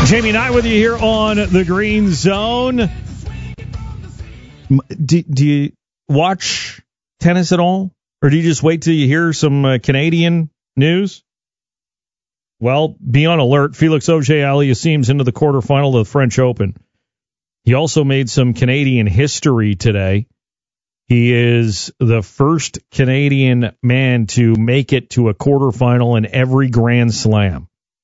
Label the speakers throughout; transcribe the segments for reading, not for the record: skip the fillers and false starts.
Speaker 1: Jamie Knight with you here on the Green Zone. Do you watch tennis at all? Or do you just wait till you hear some Canadian news? Well, be on alert. Felix Auger-Aliassime's into the quarterfinal of the French Open. He also made some Canadian history today. He is the first Canadian man to make it to a quarterfinal in every Grand Slam.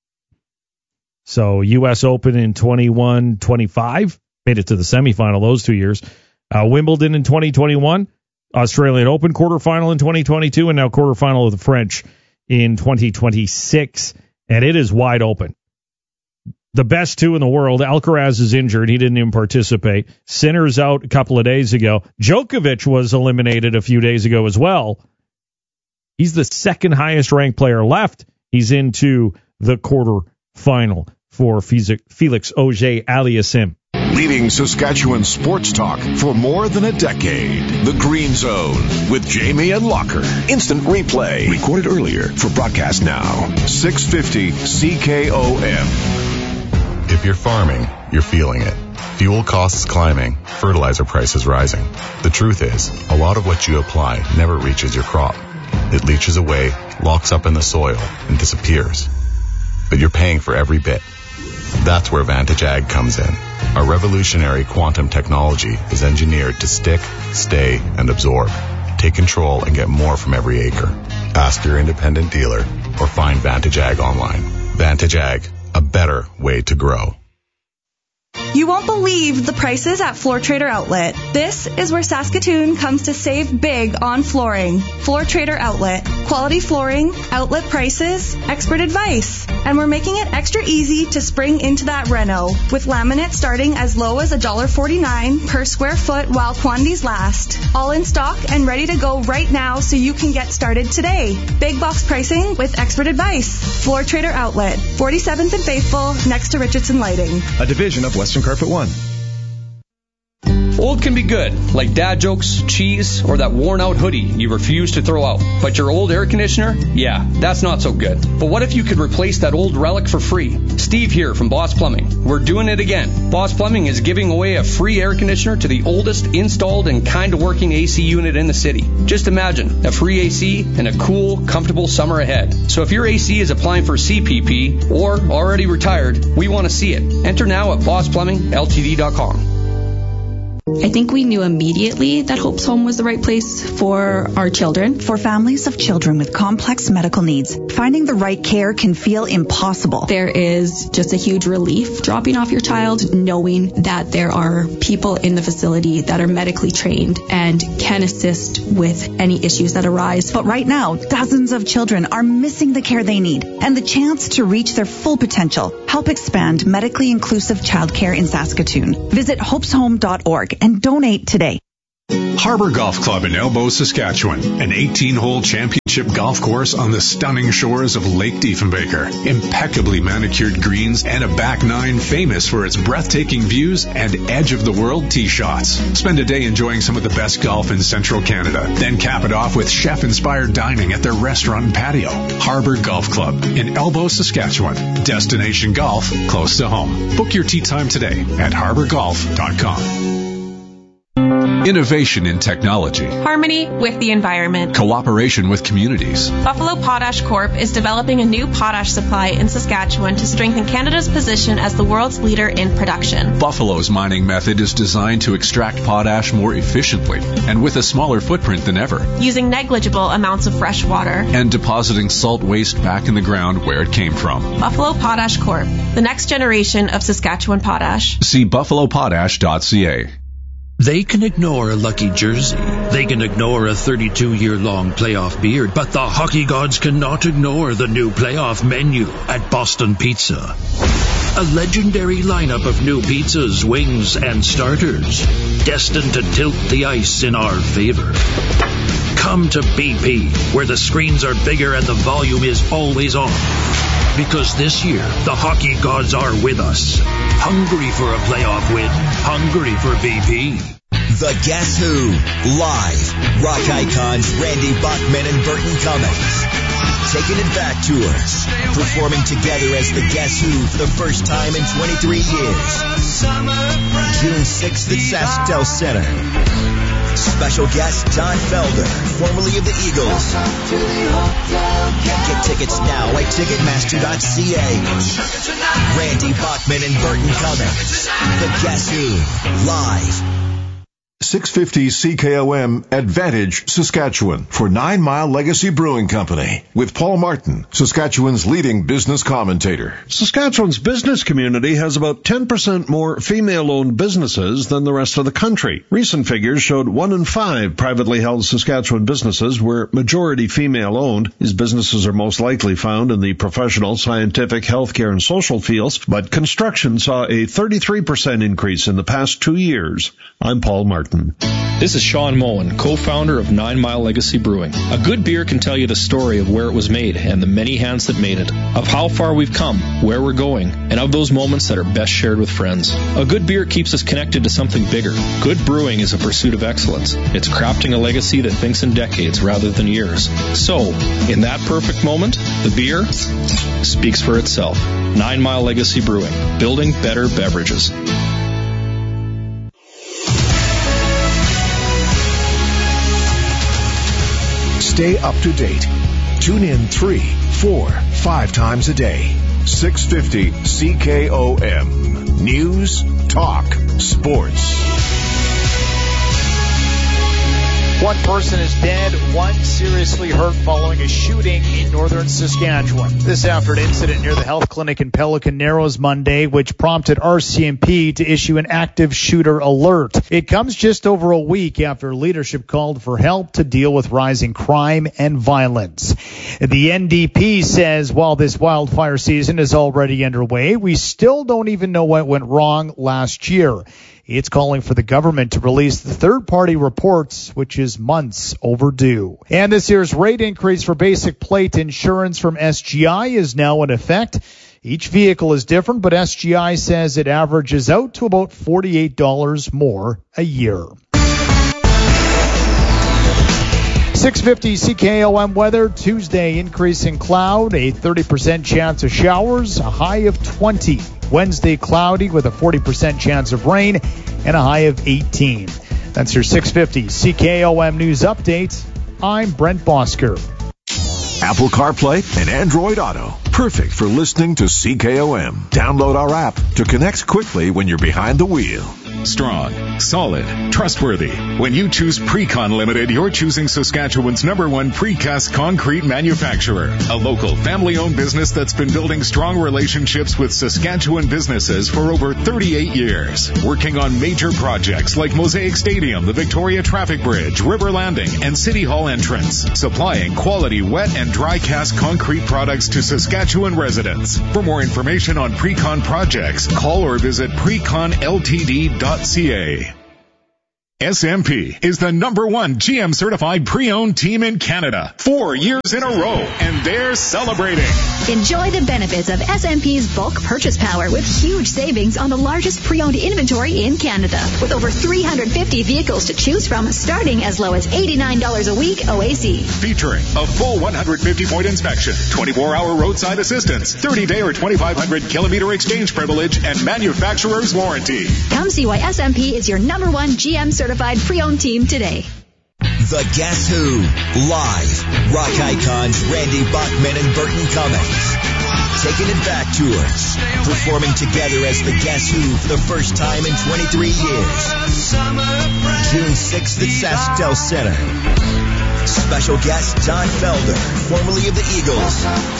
Speaker 1: So U.S. Open in 21-25, made it to the semifinal those 2 years. Wimbledon in 2021, Australian Open quarterfinal in 2022, and now quarterfinal of the French in 2026. And it is wide open. The best two in the world. Alcaraz is injured. He didn't even participate. Sinner's out a couple of days ago. Djokovic was eliminated a few days ago as well. He's the second highest ranked player left. He's into the quarterfinal for Felix Auger-Aliassime.
Speaker 2: Leading Saskatchewan sports talk for more than a decade. The Green Zone with Jamie and Locker. Instant replay. Recorded earlier for broadcast now. 650 CKOM.
Speaker 3: If you're farming, you're feeling it. Fuel costs climbing, fertilizer prices rising. The truth is, a lot of what you apply never reaches your crop. It leaches away, locks up in the soil, and disappears. But you're paying for every bit. That's where Vantage Ag comes in. Our revolutionary quantum technology is engineered to stick, stay, and absorb. Take control and get more from every acre. Ask your independent dealer or find Vantage Ag online. Vantage Ag, a better way to grow.
Speaker 4: You won't believe the prices at Floor Trader Outlet. This is where Saskatoon comes to save big on flooring. Floor Trader Outlet. Quality flooring, outlet prices, expert advice. And we're making it extra easy to spring into that reno with laminate starting as low as $1.49 per square foot while quantities last. All in stock and ready to go right now so you can get started today. Big box pricing with expert advice. Floor Trader Outlet. 47th and Faithful next to Richardson Lighting.
Speaker 5: A division of Western Carpet One.
Speaker 6: Old can be good, like dad jokes, cheese, or that worn-out hoodie you refuse to throw out. But your old air conditioner? Yeah, that's not so good. But what if you could replace that old relic for free? Steve here from Boss Plumbing. We're doing it again. Boss Plumbing is giving away a free air conditioner to the oldest installed and kind-of-working AC unit in the city. Just imagine, a free AC and a cool, comfortable summer ahead. So if your AC is applying for CPP or already retired, we want to see it. Enter now at bossplumbingltd.com.
Speaker 7: I think we knew immediately that Hope's Home was the right place for our children.
Speaker 8: For families of children with complex medical needs, finding the right care can feel impossible.
Speaker 7: There is just a huge relief dropping off your child, knowing that there are people in the facility that are medically trained and can assist with any issues that arise.
Speaker 8: But right now, dozens of children are missing the care they need and the chance to reach their full potential. Help expand medically inclusive childcare in Saskatoon. Visit hopeshome.org and donate today.
Speaker 9: Harbor Golf Club in Elbow, Saskatchewan, an 18-hole championship golf course on the stunning shores of Lake Diefenbaker. Impeccably manicured greens and a back nine famous for its breathtaking views and edge-of-the-world tee shots. Spend a day enjoying some of the best golf in Central Canada. Then cap it off with chef-inspired dining at their restaurant and patio. Harbor Golf Club in Elbow, Saskatchewan. Destination golf close to home. Book your tee time today at harborgolf.com. Innovation in technology.
Speaker 10: Harmony with the environment.
Speaker 9: Cooperation with communities.
Speaker 10: Buffalo Potash Corp. is developing a new potash supply in Saskatchewan to strengthen Canada's position as the world's leader in production.
Speaker 9: Buffalo's mining method is designed to extract potash more efficiently and with a smaller footprint than ever.
Speaker 10: Using negligible amounts of fresh water.
Speaker 9: And depositing salt waste back in the ground where it came from.
Speaker 10: Buffalo Potash Corp. The next generation of Saskatchewan potash.
Speaker 9: See buffalopotash.ca.
Speaker 11: They can ignore a lucky jersey. They can ignore a 32-year-long playoff beard. But the hockey gods cannot ignore the new playoff menu at Boston Pizza. A legendary lineup of new pizzas, wings, and starters, destined to tilt the ice in our favor. Come to BP, where the screens are bigger and the volume is always on. Because this year, the hockey gods are with us. Hungry for a playoff win. Hungry for BP.
Speaker 12: The Guess Who. Live. Rock icons Randy Bachman and Burton Cummings. Taking It Back tours. Performing together as the Guess Who for the first time in 23 years. June 6th at SaskTel Center. Special guest Don Felder, formerly of the Eagles. Get tickets now at Ticketmaster.ca. Randy Bachman and Burton Cummings. The Guess Who, live.
Speaker 2: 650 CKOM Advantage, Saskatchewan for 9 Mile Legacy Brewing Company with Paul Martin, Saskatchewan's leading business commentator.
Speaker 13: Saskatchewan's business community has about 10% more female-owned businesses than the rest of the country. Recent figures showed 1 in 5 privately held Saskatchewan businesses were majority female-owned. These businesses are most likely found in the professional, scientific, healthcare, and social fields, but construction saw a 33% increase in the past 2 years. I'm Paul Martin.
Speaker 14: This is Sean Moen, co-founder of 9 Mile Legacy Brewing. A good beer can tell you the story of where it was made and the many hands that made it, of how far we've come, where we're going, and of those moments that are best shared with friends. A good beer keeps us connected to something bigger. Good brewing is a pursuit of excellence. It's crafting a legacy that thinks in decades rather than years. So, in that perfect moment, the beer speaks for itself. 9 Mile Legacy Brewing, building better beverages.
Speaker 2: Stay up to date. Tune in 3, 4, 5 times a day. 650 CKOM. News, talk, sports.
Speaker 15: One person is dead, one seriously hurt following a shooting in northern Saskatchewan. This after an incident near the health clinic in Pelican Narrows Monday, which prompted RCMP to issue an active shooter alert. It comes just over a week after leadership called for help to deal with rising crime and violence. The NDP says while this wildfire season is already underway, we still don't even know what went wrong last year. It's calling for the government to release the third-party reports, which is months overdue. And this year's rate increase for basic plate insurance from SGI is now in effect. Each vehicle is different, but SGI says it averages out to about $48 more a year. 650 CKOM weather. Tuesday, increasing cloud, a 30% chance of showers, a high of 20. Wednesday, cloudy with a 40% chance of rain and a high of 18. That's your 650 CKOM news update. I'm Brent Bosker.
Speaker 2: Apple CarPlay and Android Auto. Perfect for listening to CKOM. Download our app to connect quickly when you're behind the wheel.
Speaker 16: Strong, solid, trustworthy. When you choose Precon Limited, you're choosing Saskatchewan's #1 precast concrete manufacturer. A local, family-owned business that's been building strong relationships with Saskatchewan businesses for over 38 years. Working on major projects like Mosaic Stadium, the Victoria Traffic Bridge, River Landing, and City Hall entrance. Supplying quality wet and dry cast concrete products to Saskatchewan residents. For more information on Precon projects, call or visit preconltd.ca. SMP is the #1 GM certified pre-owned team in Canada. 4 years in a row, and they're celebrating.
Speaker 17: Enjoy the benefits of SMP's bulk purchase power with huge savings on the largest pre-owned inventory in Canada. With over 350 vehicles to choose from, starting as low as $89 a week OAC.
Speaker 16: Featuring a full 150-point inspection, 24-hour roadside assistance, 30-day or 2,500-kilometer exchange privilege, and manufacturer's warranty.
Speaker 17: Come see why SMP is your #1 GM certified pre-owned team today.
Speaker 12: The Guess Who, live. Rock icons Randy Bachman and Burton Cummings. Taking It Back tours. Performing together as the Guess Who for the first time in 23 years. June 6th at SaskTel Center. Special guest Don Felder, formerly of the Eagles.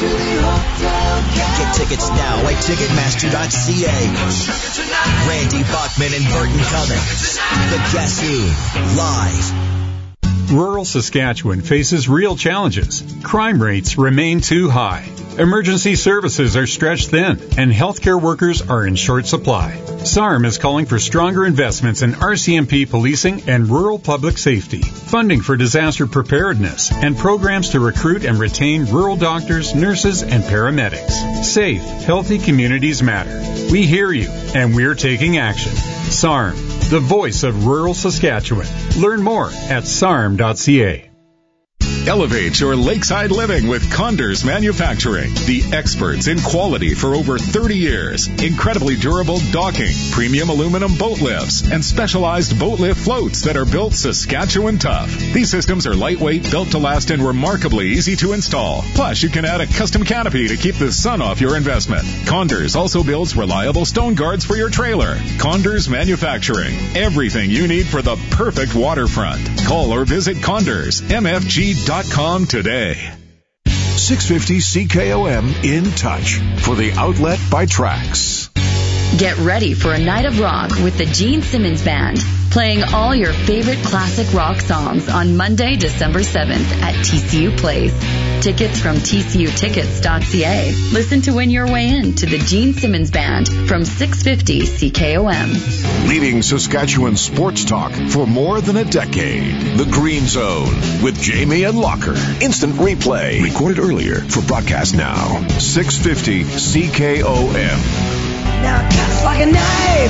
Speaker 12: Get tickets now at Ticketmaster.ca. Randy Bachman and Burton Cummings. The Guess Who, live.
Speaker 18: Rural Saskatchewan faces real challenges. Crime rates remain too high. Emergency services are stretched thin, and healthcare workers are in short supply. SARM is calling for stronger investments in RCMP policing and rural public safety, funding for disaster preparedness, and programs to recruit and retain rural doctors, nurses, and paramedics. Safe, healthy communities matter. We hear you, and we're taking action. SARM, the voice of rural Saskatchewan. Learn more at sarm.ca.
Speaker 16: Elevate your lakeside living with Condors Manufacturing, the experts in quality for over 30 years. Incredibly durable docking, premium aluminum boat lifts, and specialized boat lift floats that are built Saskatchewan tough. These systems are lightweight, built to last, and remarkably easy to install. Plus, you can add a custom canopy to keep the sun off your investment. Condors also builds reliable stone guards for your trailer. Condors Manufacturing. Everything you need for the perfect waterfront. Call or visit CondorsMFG.com today.
Speaker 2: 650 CKOM In Touch for the Outlet by Trax.
Speaker 19: Get ready for a night of rock with the Gene Simmons Band, playing all your favorite classic rock songs on Monday, December 7th at TCU Place. Tickets from tcutickets.ca. Listen to win your way in to the Gene Simmons Band from 650 CKOM.
Speaker 2: Leading Saskatchewan sports talk for more than a decade. The Green Zone with Jamie and Locker. Instant replay. Recorded earlier for broadcast now. 650 CKOM.
Speaker 20: Now it cuts like a knife,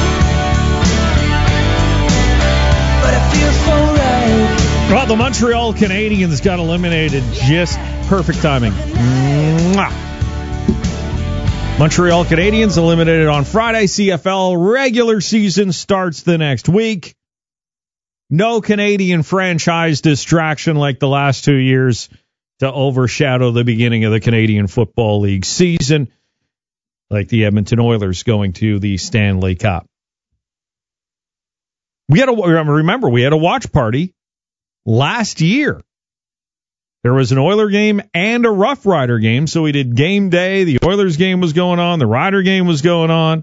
Speaker 20: but it feels so right.
Speaker 1: Well, the Montreal Canadiens got eliminated. Just perfect timing. Mwah. Montreal Canadiens eliminated on Friday. CFL regular season starts the next week. No Canadian franchise distraction like the last 2 years to overshadow the beginning of the Canadian Football League season, like the Edmonton Oilers going to the Stanley Cup. We had a watch party last year. There was an Oiler game and a Rough Rider game, so we did game day. The Oilers game was going on. The Rider game was going on.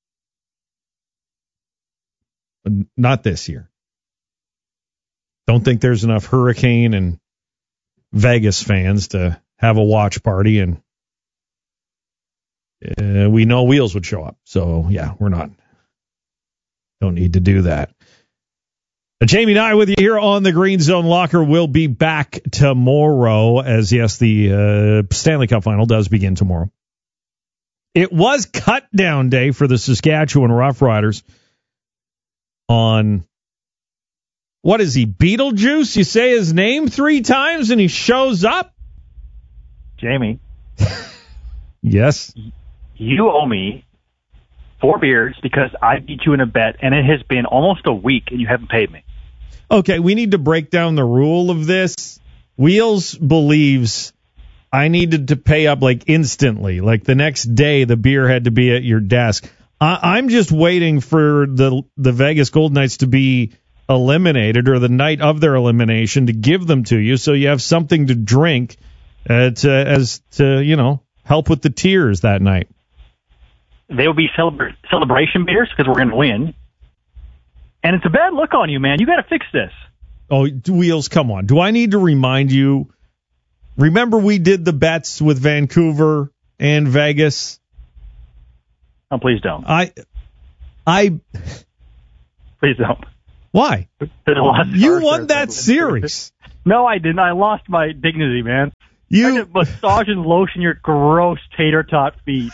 Speaker 1: But not this year. Don't think there's enough Hurricane and Vegas fans to have a watch party, and we know Wheels would show up. So, yeah, don't need to do that. Jamie and I with you here on the Green Zone. Locker will be back tomorrow, as, yes, the Stanley Cup final does begin tomorrow. It was cut down day for the Saskatchewan Roughriders on, what is he, Beetlejuice? You say his name 3 times and he shows up?
Speaker 21: Jamie.
Speaker 1: Yes?
Speaker 21: You owe me 4 beers because I beat you in a bet, and it has been almost a week, and you haven't paid me.
Speaker 1: Okay, we need to break down the rule of this. Wheels believes I needed to pay up like instantly. Like the next day, the beer had to be at your desk. I'm just waiting for the Vegas Golden Knights to be eliminated, or the night of their elimination, to give them to you so you have something to drink to help with the tears that night.
Speaker 21: They will be celebration beers because we're going to win. And it's a bad look on you, man. You got to fix this.
Speaker 1: Oh, Wheels, come on. Do I need to remind you? Remember we did the bets with Vancouver and Vegas?
Speaker 21: Oh, please don't. Please don't.
Speaker 1: Why? You won that series.
Speaker 21: No, I didn't. I lost my dignity, man. I just massage and lotion your gross tater tot feet.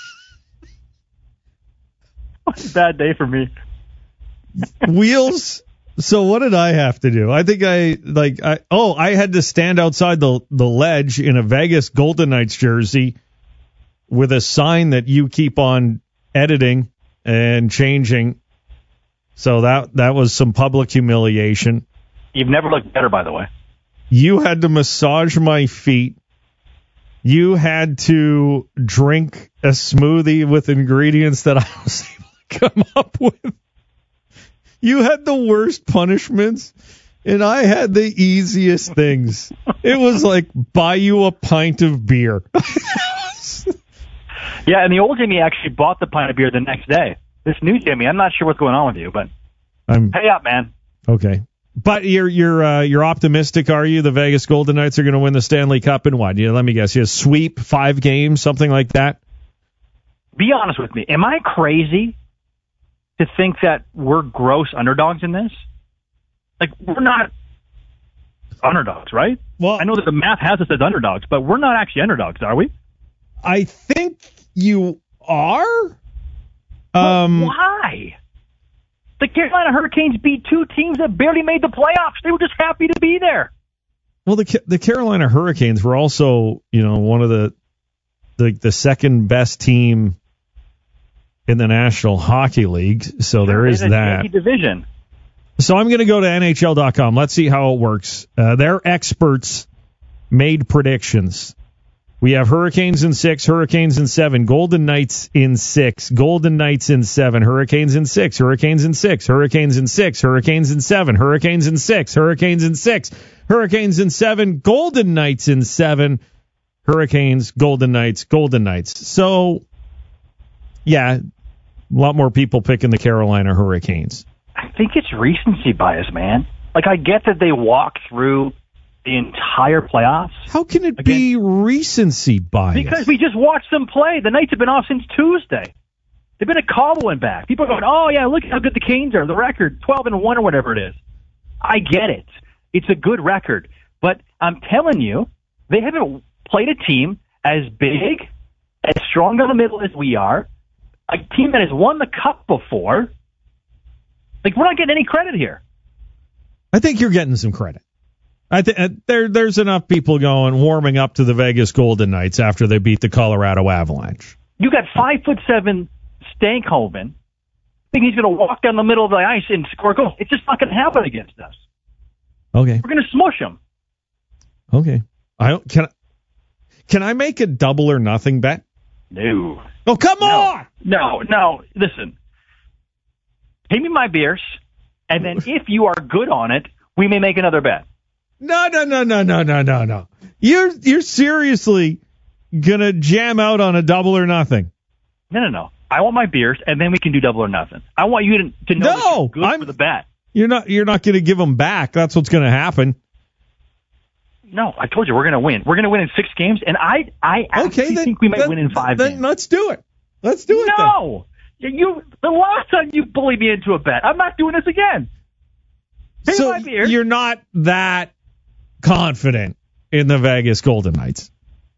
Speaker 21: What a bad day for me.
Speaker 1: Wheels. So what did I have to do? I think I had to stand outside the ledge in a Vegas Golden Knights jersey with a sign that you keep on editing and changing. So that was some public humiliation.
Speaker 21: You've never looked better, by the way.
Speaker 1: You had to massage my feet. You had to drink a smoothie with ingredients that I was able to come up with. You had the worst punishments, and I had the easiest things. It was like buy you a pint of beer.
Speaker 21: Yeah, and the old Jimmy actually bought the pint of beer the next day. This new Jimmy, I'm not sure what's going on with you, but pay up, man.
Speaker 1: Okay. But you're optimistic, are you? The Vegas Golden Knights are going to win the Stanley Cup in what? Let me guess. You sweep 5 games, something like that?
Speaker 21: Be honest with me. Am I crazy to think that we're gross underdogs in this? Like, we're not underdogs, right?
Speaker 1: Well,
Speaker 21: I know that the math has us as underdogs, but we're not actually underdogs, are we?
Speaker 1: I think you are.
Speaker 21: Why? The Carolina Hurricanes beat 2 teams that barely made the playoffs. They were just happy to be there.
Speaker 1: Well, the Carolina Hurricanes were also, one of the second best team in the National Hockey League. So there is that
Speaker 21: division.
Speaker 1: So I'm going to go to NHL.com. Let's see how it works. Their experts made predictions. We have Hurricanes in 6, Hurricanes in 7, Golden Knights in 6, Golden Knights in 7, Hurricanes in 6, Hurricanes in 6, Hurricanes in 6, Hurricanes in 7, Hurricanes in 6, Hurricanes in 6, Hurricanes in 7, Golden Knights in 7, Hurricanes, Golden Knights, Golden Knights. So, yeah, a lot more people picking the Carolina Hurricanes.
Speaker 21: I think it's recency bias, man. Like, I get that they walk through the entire playoffs.
Speaker 1: How can it be recency bias?
Speaker 21: Because we just watched them play. The Knights have been off since Tuesday. They've been a call went back. People are going, oh, yeah, look how good the Canes are. The record, 12-1 or whatever it is. I get it. It's a good record. But I'm telling you, they haven't played a team as big, as strong down the middle as we are, a team that has won the Cup before. Like, we're not getting any credit here.
Speaker 1: I think you're getting some credit. I think there's enough people warming up to the Vegas Golden Knights after they beat the Colorado Avalanche.
Speaker 21: You got 5'7" Stankhoven. Think he's going to walk down the middle of the ice and score a goal? It's just not going to happen against us.
Speaker 1: Okay,
Speaker 21: we're going to smush him.
Speaker 1: Okay, can I make a double or nothing bet?
Speaker 21: No.
Speaker 1: Oh, come on!
Speaker 21: No. Listen, pay me my beers, and then if you are good on it, we may make another bet.
Speaker 1: No. You're seriously gonna jam out on a double or nothing?
Speaker 21: No. I want my beers, and then we can do double or nothing. I want you to know that you're good for the bet.
Speaker 1: You're not gonna give them back. That's what's gonna happen.
Speaker 21: No, I told you we're gonna win. We're gonna win in 6 games, and I actually think we might win in 5 games.
Speaker 1: Then let's do it.
Speaker 21: No, the last time you bullied me into a bet, I'm not doing this again. Pay
Speaker 1: so
Speaker 21: my beer.
Speaker 1: You're not that confident in the Vegas Golden Knights,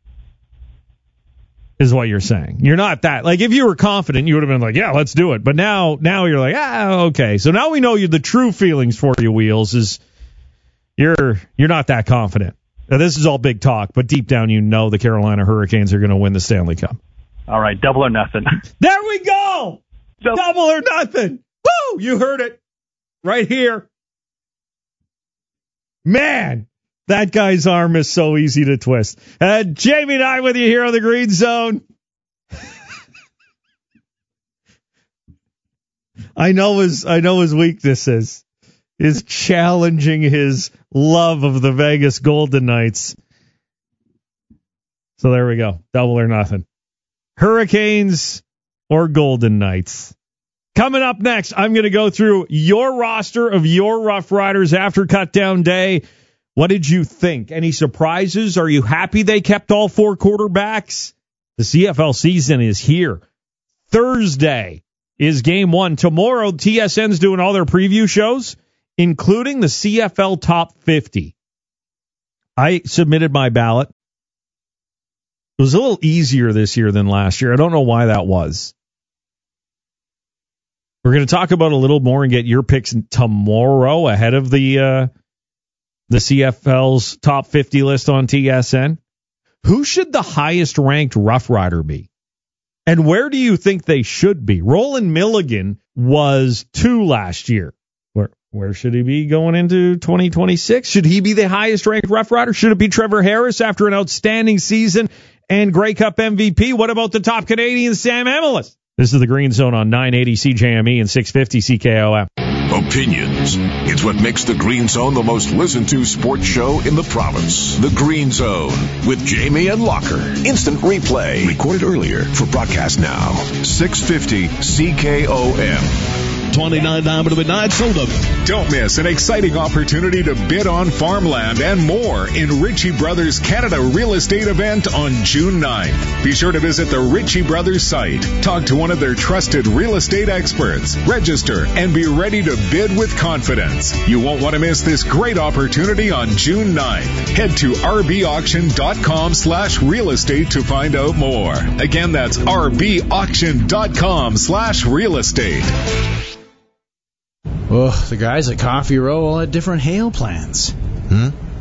Speaker 1: is what you're saying. You're not that. Like, if you were confident, you would have been like, yeah, let's do it. But now you're like, okay. So now we know the true feelings for you, Wheels, is you're not that confident. Now, this is all big talk, but deep down you know the Carolina Hurricanes are going to win the Stanley Cup.
Speaker 21: All right, double or nothing.
Speaker 1: There we go! Double or nothing! Woo! You heard it right here. Man, that guy's arm is so easy to twist. Jamie and I with you here on the Green Zone. I know his weakness is challenging his love of the Vegas Golden Knights. So there we go. Double or nothing. Hurricanes or Golden Knights. Coming up next, I'm going to go through your roster of your Rough Riders after cutdown day. What did you think? Any surprises? Are you happy they kept all 4 quarterbacks? The CFL season is here. Thursday is game 1. Tomorrow, TSN's doing all their preview shows, including the CFL Top 50. I submitted my ballot. It was a little easier this year than last year. I don't know why that was. We're going to talk about a little more and get your picks tomorrow ahead of the CFL's top 50 list on TSN. Who should the highest ranked Rough Rider be? And where do you think they should be? Roland Milligan was 2 last year. Where should he be going into 2026? Should he be the highest ranked Rough Rider? Should it be Trevor Harris after an outstanding season and Grey Cup MVP? What about the top Canadian, Sam Emilus? This is the Green Zone on 980 CJME and 650 CKOM.
Speaker 2: Opinions. It's what makes the Green Zone the most listened to sports show in the province. The Green Zone with Jamie and Locker. Instant replay. Recorded earlier for broadcast now. 650 CKOM.
Speaker 16: 29 down to midnight, sold up. Don't miss an exciting opportunity to bid on farmland and more in Ritchie Brothers Canada Real Estate event on June 9th. Be sure to visit the Ritchie Brothers site. Talk to one of their trusted real estate experts. Register and be ready to bid with confidence. You won't want to miss this great opportunity on June 9th. Head to rbauction.com/real estate to find out more. Again, that's rbauction.com/real estate.
Speaker 3: Well, the guys at Coffee Row all had different hail plans.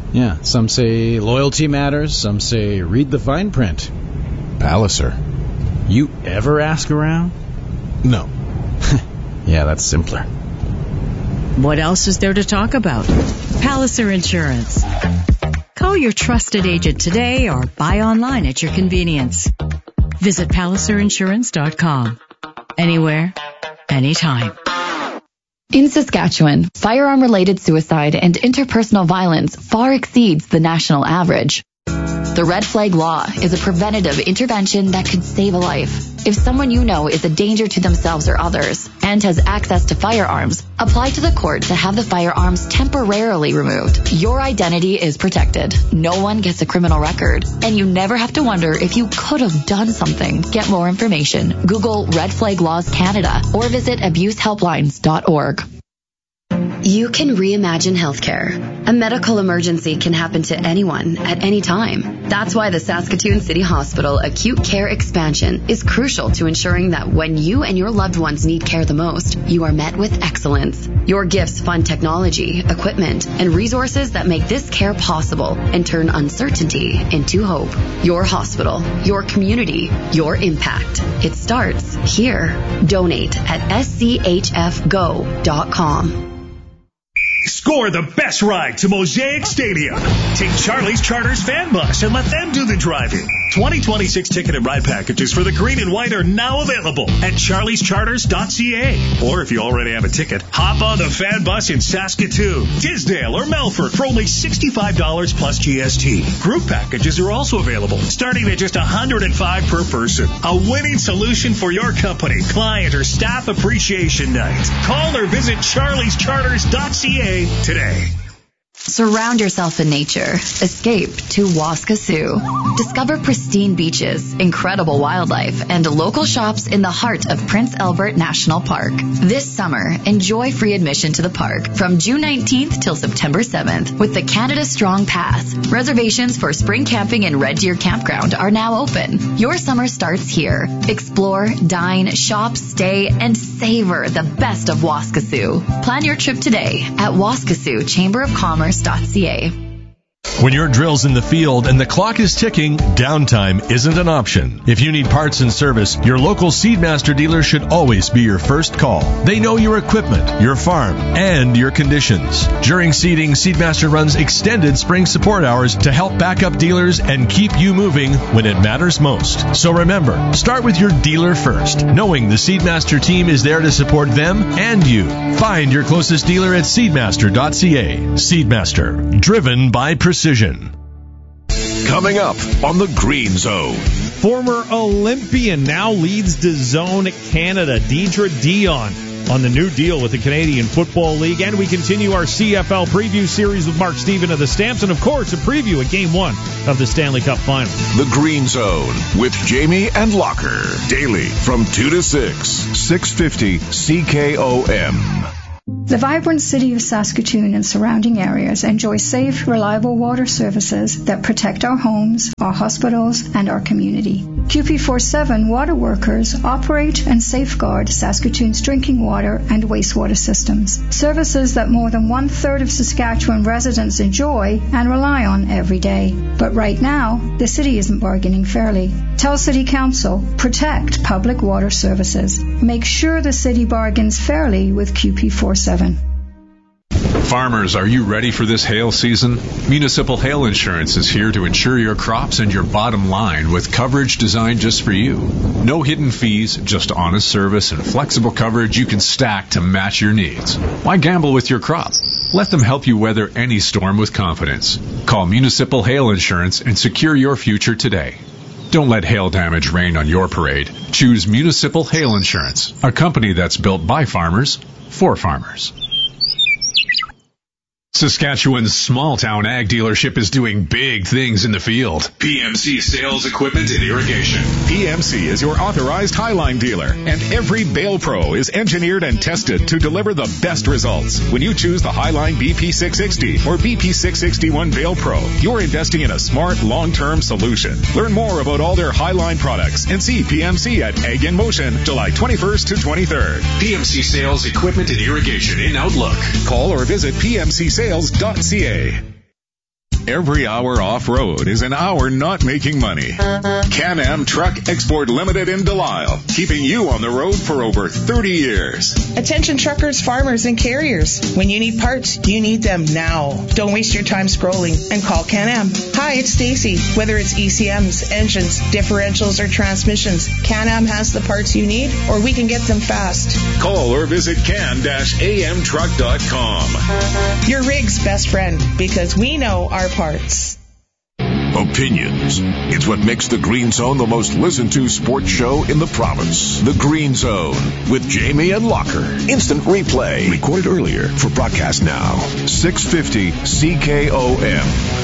Speaker 3: Yeah, some say loyalty matters, some say read the fine print.
Speaker 22: Palliser.
Speaker 3: You ever ask around?
Speaker 22: No.
Speaker 3: Yeah, that's simpler.
Speaker 23: What else is there to talk about? Palliser Insurance. Call your trusted agent today or buy online at your convenience. Visit PalliserInsurance.com. Anywhere, anytime.
Speaker 24: In Saskatchewan, firearm-related suicide and interpersonal violence far exceeds the national average. The Red Flag Law is a preventative intervention that could save a life. If someone you know is a danger to themselves or others and has access to firearms, apply to the court to have the firearms temporarily removed. Your identity is protected. No one gets a criminal record, and you never have to wonder if you could have done something. Get more information. Google Red Flag Laws Canada or visit abusehelplines.org.
Speaker 19: You can reimagine healthcare. A medical emergency can happen to anyone at any time. That's why the Saskatoon City Hospital Acute Care Expansion is crucial to ensuring that when you and your loved ones need care the most, you are met with excellence. Your gifts fund technology, equipment, and resources that make this care possible and turn uncertainty into hope. Your hospital, your community, your impact. It starts here. Donate at schfgo.com.
Speaker 25: Score the best ride to Mosaic Stadium. Take Charlie's Charters fan bus and let them do the driving. 2026 ticket and ride packages for the green and white are now available at charliescharters.ca. Or if you already have a ticket, hop on the fan bus in Saskatoon, Tisdale, or Melfort for only $65 plus GST. Group packages are also available, starting at just $105 per person. A winning solution for your company, client, or staff appreciation night. Call or visit charliescharters.ca today.
Speaker 24: Surround yourself in nature. Escape to Waskesiu. Discover pristine beaches, incredible wildlife, and local shops in the heart of Prince Albert National Park. This summer, enjoy free admission to the park from June 19th till September 7th with the Canada Strong Pass. Reservations for spring camping in Red Deer Campground are now open. Your summer starts here. Explore, dine, shop, stay, and savor the best of Waskesiu. Plan your trip today at Waskesiu Chamber of Commerce.
Speaker 26: When your drill's in the field and the clock is ticking, downtime isn't an option. If you need parts and service, your local Seedmaster dealer should always be your first call. They know your equipment, your farm, and your conditions. During seeding, Seedmaster runs extended spring support hours to help back up dealers and keep you moving when it matters most. So remember, start with your dealer first, knowing the Seedmaster team is there to support them and you. Find your closest dealer at seedmaster.ca. Seedmaster, driven by precision.
Speaker 2: Coming up on the Green Zone.
Speaker 1: Former Olympian now leads DAZN Canada, Deidre Dion, on the new deal with the Canadian Football League. And we continue our CFL preview series with Mark Stephen of the Stamps. And, of course, a preview at Game 1 of the Stanley Cup Final.
Speaker 2: The Green Zone with Jamie and Locker. Daily from 2 to 6. 650 CKOM.
Speaker 27: The vibrant city of Saskatoon and surrounding areas enjoy safe, reliable water services that protect our homes, our hospitals, and our community. QP47 water workers operate and safeguard Saskatoon's drinking water and wastewater systems, services that more than 1/3 of Saskatchewan residents enjoy and rely on every day. But right now, the city isn't bargaining fairly. Tell City Council, protect public water services. Make sure the city bargains fairly with QP47.
Speaker 9: Farmers, are you ready for this hail season? Municipal Hail Insurance is here to insure your crops and your bottom line with coverage designed just for you. No hidden fees, just honest service and flexible coverage you can stack to match your needs. Why gamble with your crop? Let them help you weather any storm with confidence. Call Municipal Hail Insurance and secure your future today. Don't let hail damage rain on your parade. Choose Municipal Hail Insurance, a company that's built by farmers for farmers. Saskatchewan's small-town ag dealership is doing big things in the field.
Speaker 16: PMC Sales Equipment and Irrigation. PMC is your authorized Highline dealer, and every Bale Pro is engineered and tested to deliver the best results. When you choose the Highline BP660 or BP661 Bale Pro, you're investing in a smart, long-term solution. Learn more about all their Highline products and see PMC at Ag in Motion, July 21st to 23rd. PMC Sales Equipment and Irrigation in Outlook. Call or visit PMCSales.ca. Every hour off-road is an hour not making money. Can-Am Truck Export Limited in Delisle, keeping you on the road for over 30 years.
Speaker 4: Attention truckers, farmers, and carriers. When you need parts, you need them now. Don't waste your time scrolling and call Can-Am. Hi, it's Stacy. Whether it's ECMs, engines, differentials, or transmissions, Can-Am has the parts you need, or we can get them fast.
Speaker 16: Call or visit can-amtruck.com.
Speaker 4: Your rig's best friend, because we know our parts.
Speaker 2: Opinions. It's what makes the Green Zone the most listened to sports show in the province. The Green Zone with Jamie and Locker. Instant replay. Recorded earlier for broadcast now. 650 CKOM.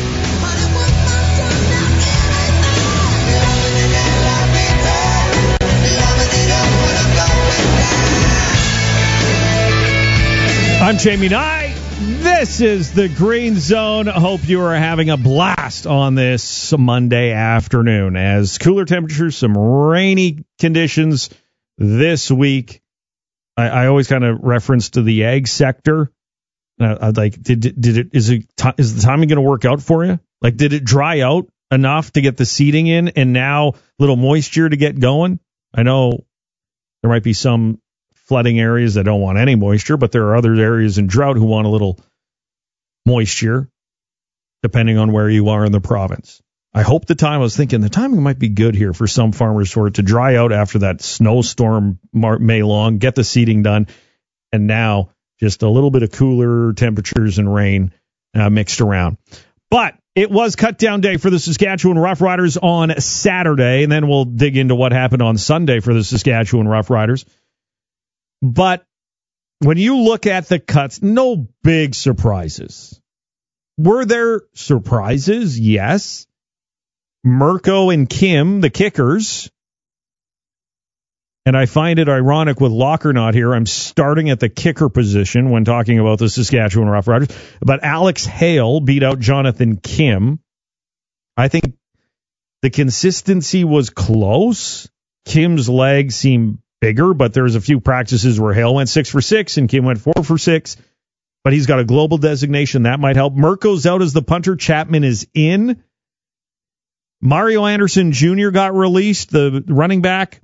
Speaker 1: I'm Jamie Nye. This is the Green Zone. I hope you are having a blast on this Monday afternoon. As cooler temperatures, some rainy conditions this week. I always kind of reference to the ag sector. Like, is the timing going to work out for you? Like, did it dry out enough to get the seeding in, and now little moisture to get going? I know there might be some flooding areas that don't want any moisture, but there are other areas in drought who want a little moisture, depending on where you are in the province. I hope the timing might be good here for some farmers for it to dry out after that snowstorm May long, get the seeding done, and now just a little bit of cooler temperatures and rain mixed around. But it was cut down day for the Saskatchewan Roughriders on Saturday, and then we'll dig into what happened on Sunday for the Saskatchewan Roughriders. But when you look at the cuts, no big surprises. Were there surprises? Yes. Mirko and Kim, the kickers. And I find it ironic with Locker not here. I'm starting at the kicker position when talking about the Saskatchewan Roughriders. But Alex Hale beat out Jonathan Kim. I think the consistency was close. Kim's legs seemed bigger, but there's a few practices where Hale went 6 for 6 and Kim went 4 for 6. But he's got a global designation. That might help. Mirko's out as the punter. Chapman is in. Mario Anderson Jr. got released, the running back.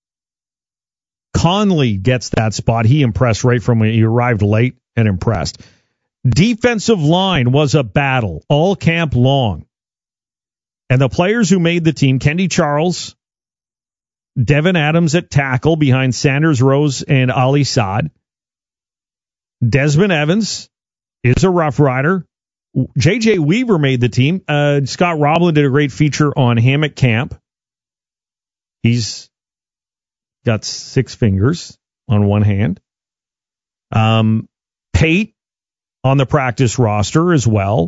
Speaker 1: Conley gets that spot. He impressed right from when he arrived late and impressed. Defensive line was a battle all camp long. And the players who made the team, Kendi Charles, Devin Adams at tackle behind Sanders, Rose, and Ali Saad. Desmond Evans is a Rough Rider. J.J. Weaver made the team. Scott Roblin did a great feature on him at camp. He's got 6 fingers on one hand. Pate on the practice roster as well.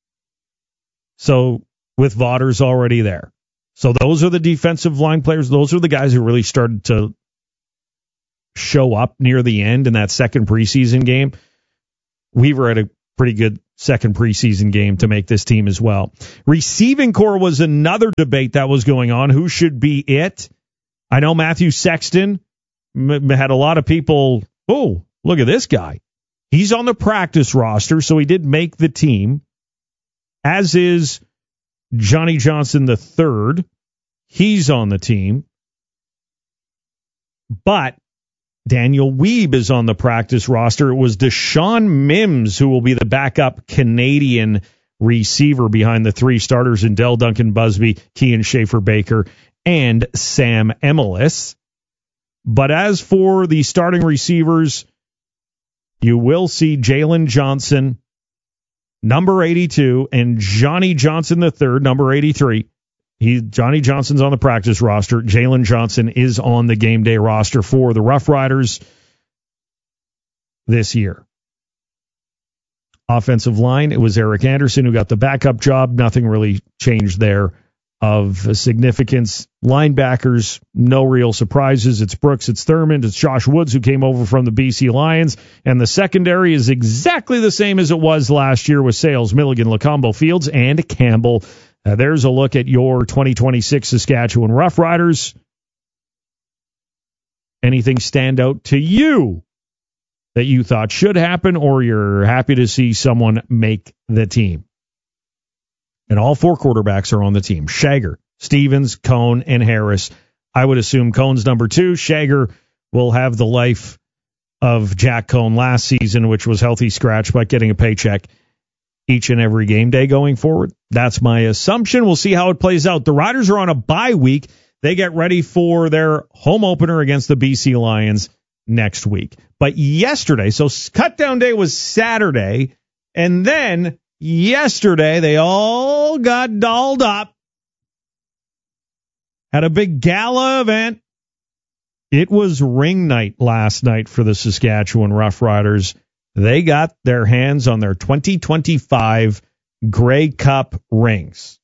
Speaker 1: So with Vaughters already there. So those are the defensive line players. Those are the guys who really started to show up near the end in that second preseason game. Weaver had a pretty good second preseason game to make this team as well. Receiving core was another debate that was going on. Who should be it? I know Matthew Sexton had a lot of people, oh, look at this guy. He's on the practice roster, so he did make the team, as is Johnny Johnson III. He's on the team. But Daniel Weeb is on the practice roster. It was Deshaun Mims who will be the backup Canadian receiver behind the 3 starters in Dell Duncan Busby, Kean Schaefer-Baker, and Sam Emelis. But as for the starting receivers, you will see Jalen Johnson, number 82, and Johnny Johnson III, number 83. Johnny Johnson's on the practice roster. Jalen Johnson is on the game day roster for the Rough Riders this year. Offensive line, it was Eric Anderson who got the backup job. Nothing really changed there of significance. Linebackers, no real surprises. It's Brooks, it's Thurmond, it's Josh Woods who came over from the BC Lions. And the secondary is exactly the same as it was last year with Sales, Milligan, Lacombo, Fields, and Campbell. There's a look at your 2026 Saskatchewan Roughriders. Anything stand out to you that you thought should happen, or you're happy to see someone make the team? And all 4 quarterbacks are on the team. Shager, Stevens, Cone, and Harris. I would assume Cone's number 2. Shager will have the life of Jack Cone last season, which was healthy scratch, but getting a paycheck each and every game day going forward. That's my assumption. We'll see how it plays out. The Riders are on a bye week. They get ready for their home opener against the BC Lions next week. But yesterday, so cutdown day was Saturday, and then yesterday they all got dolled up, had a big gala event. It was ring night last night for the Saskatchewan Roughriders. They got their hands on their 2025 Grey Cup rings.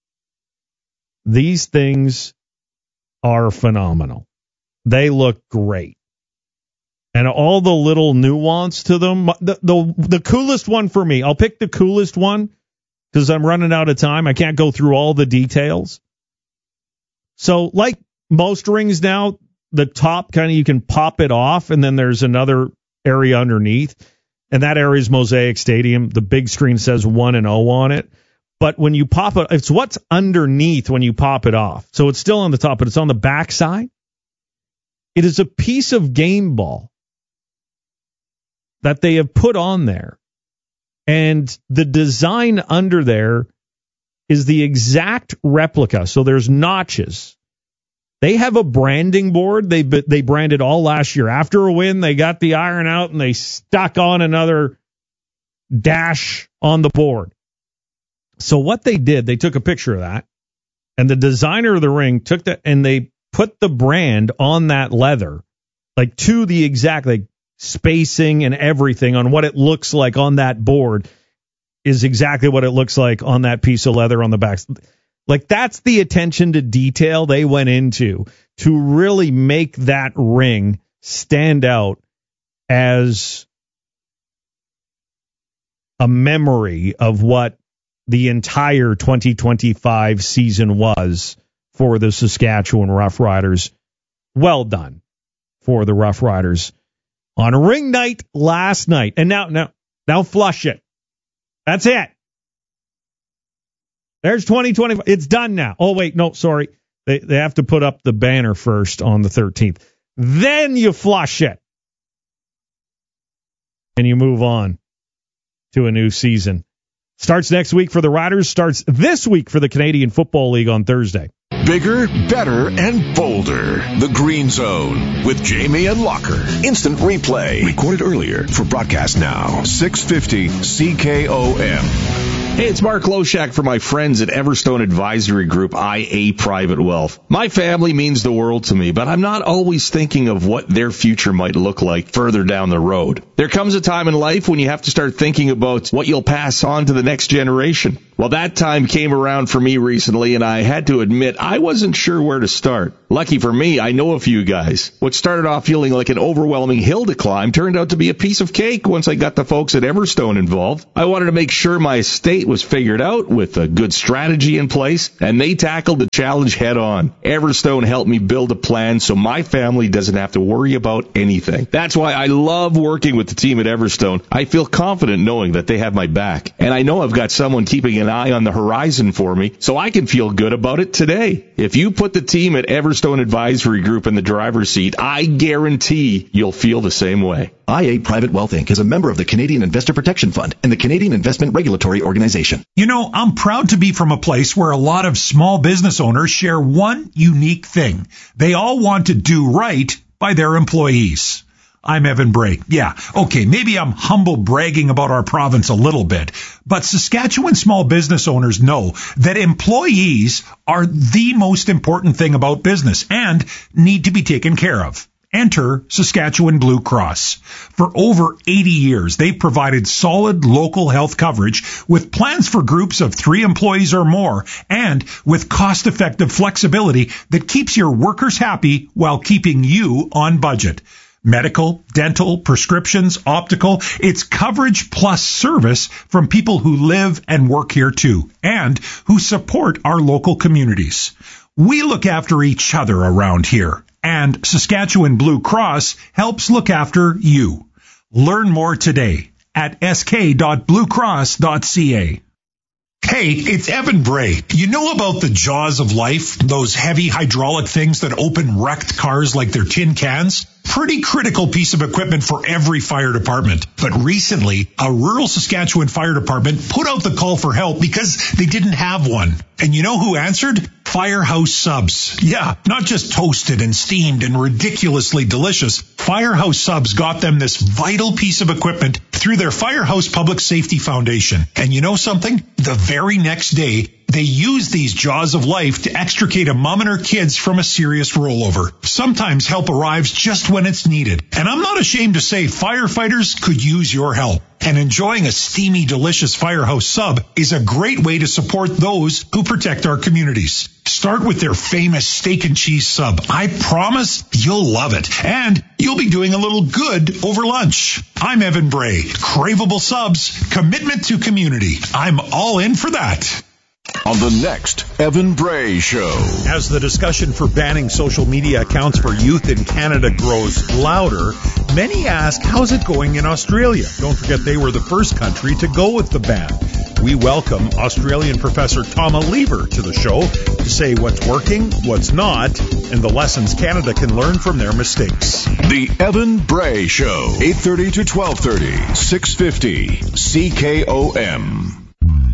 Speaker 1: These things are phenomenal. They look great. And all the little nuance to them. The coolest one for me, I'll pick the coolest one because I'm running out of time. I can't go through all the details. So like most rings now, the top kind of you can pop it off, and then there's another area underneath, and that area is Mosaic Stadium. The big screen says 1-0 on it. But when you pop it, it's what's underneath when you pop it off. So it's still on the top, but it's on the back side. It is a piece of game ball that they have put on there. And the design under there is the exact replica. So there's notches. They have a branding board. They branded all last year. After a win, they got the iron out and they stuck on another dash on the board. So what they did, they took a picture of that, and the designer of the ring took that and they put the brand on that leather, like to the exact like spacing and everything on what it looks like on that board is exactly what it looks like on that piece of leather on the back. Like, that's the attention to detail they went into to really make that ring stand out as a memory of what the entire 2025 season was for the Saskatchewan Roughriders. Well done for the Roughriders on ring night last night. And now flush it. That's it. There's 2025. It's done now. Oh, wait, no, sorry. They have to put up the banner first on the 13th. Then you flush it. And you move on to a new season. Starts next week for the Riders. Starts this week for the Canadian Football League on Thursday.
Speaker 2: Bigger, better, and bolder. The Green Zone with Jamie and Locker. Instant replay. Recorded earlier for broadcast now. 650 CKOM.
Speaker 5: Hey, it's Mark Loshak for my friends at Everstone Advisory Group, IA Private Wealth. My family means the world to me, but I'm not always thinking of what their future might look like further down the road. There comes a time in life when you have to start thinking about what you'll pass on to the next generation. Well, that time came around for me recently, and I had to admit I wasn't sure where to start. Lucky for me, I know a few guys. What started off feeling like an overwhelming hill to climb turned out to be a piece of cake once I got the folks at Everstone involved. I wanted to make sure my estate was figured out with a good strategy in place, and they tackled the challenge head on. Everstone helped me build a plan so my family doesn't have to worry about anything. That's why I love working with the team at Everstone. I feel confident knowing that they have my back, and I know I've got someone keeping an eye on the horizon for me, so I can feel good about it today. If you put the team at Everstone Advisory Group in the driver's seat, I guarantee you'll feel the same way.
Speaker 6: IA Private Wealth Inc. is a member of the Canadian Investor Protection Fund and the Canadian Investment Regulatory Organization.
Speaker 7: You know, I'm proud to be from a place where a lot of small business owners share one unique thing. They all want to do right by their employees. I'm Evan Bray. Yeah, okay, maybe I'm humble bragging about our province a little bit, but Saskatchewan small business owners know that employees are the most important thing about business and need to be taken care of. Enter Saskatchewan Blue Cross. For over 80 years, they've provided solid local health coverage with plans for groups of 3 employees or more and with cost-effective flexibility that keeps your workers happy while keeping you on budget. Medical, dental, prescriptions, optical, it's coverage plus service from people who live and work here too, and who support our local communities. We look after each other around here, and Saskatchewan Blue Cross helps look after you. Learn more today at sk.bluecross.ca. Hey, it's Evan Bray. You know about the jaws of life? Those heavy hydraulic things that open wrecked cars like they're tin cans? Pretty critical piece of equipment for every fire department. But recently, a rural Saskatchewan fire department put out the call for help because they didn't have one. And you know who answered? Firehouse Subs. Yeah, not just toasted and steamed and ridiculously delicious. Firehouse Subs got them this vital piece of equipment through their Firehouse Public Safety Foundation. And you know something? The very next day, they use these jaws of life to extricate a mom and her kids from a serious rollover. Sometimes help arrives just when it's needed. And I'm not ashamed to say firefighters could use your help. And enjoying a steamy, delicious Firehouse Sub is a great way to support those who protect our communities. Start with their famous steak and cheese sub. I promise you'll love it. And you'll be doing a little good over lunch. I'm Evan Bray. Craveable subs, commitment to community. I'm all in for that.
Speaker 2: On the next Evan Bray Show.
Speaker 7: As the discussion for banning social media accounts for youth in Canada grows louder, many ask, how's it going in Australia? Don't forget they were the first country to go with the ban. We welcome Australian professor Tom Lever to the show to say what's working, what's not, and the lessons Canada can learn from their mistakes.
Speaker 2: The Evan Bray Show, 8:30 to 12:30, 650 CKOM.